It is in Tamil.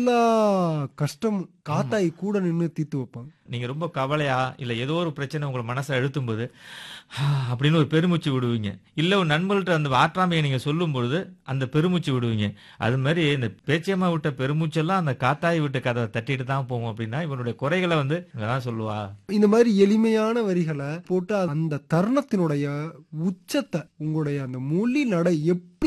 எல்லா கஷ்டமும் ஆமா. காத்தாய் கூட நின்னு தீர்த்து வைப்பாங்க. நீங்க ரொம்ப கவலையா, இல்ல ஏதோ ஒரு பிரச்சனை உங்கள மனச அழுத்தும்போது, அப்படின்னு ஒரு பெருமூச்சு விடுவீங்க. இல்ல ஒரு நண்பர்கள்ட்ட அந்த ஆற்றாமைய நீங்க சொல்லும்பொழுது, அந்த பெருமூச்சு விடுவீங்க. அது மாரி இந்த பேச்சியம்மா விட்ட பெருமூச்செல்லாம் அந்த காத்தாய் விட்ட கதவ தட்டிட்டு தான் போகும் அப்படின்னா, இவனுடைய குறைகள வந்து இவ தான் சொல்லுவா. இந்த மாதிரி எளிமையான வரிகள போட்டு அந்த தருணத்தினுடைய உச்சத்த உங்களுடைய அந்த மொழி நடை எப்படி